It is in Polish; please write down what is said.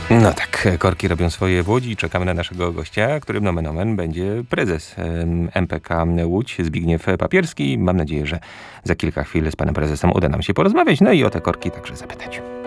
No tak, korki robią swoje w Łodzi. Czekamy na naszego gościa, którym nomen omen będzie prezes MPK Łódź, Zbigniew Papierski. Mam nadzieję, że za kilka chwil z panem prezesem uda nam się porozmawiać, no i o te korki także zapytać.